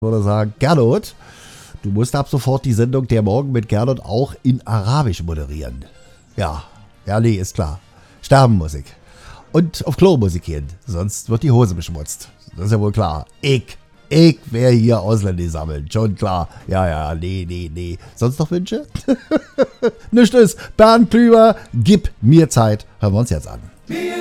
würde sagen, Gernot, du musst ab sofort die Sendung Der Morgen mit Gernot auch in Arabisch moderieren. Ja, nee, ist klar. Sterben muss ich. Und auf Klo muss ich gehen, sonst wird die Hose beschmutzt. Das ist ja wohl klar. Ich werde hier Ausländer sammeln, schon klar. Ja, nee. Sonst noch Wünsche? Nichts ist. Bernd Klüber, gib mir Zeit. Hören wir uns jetzt an.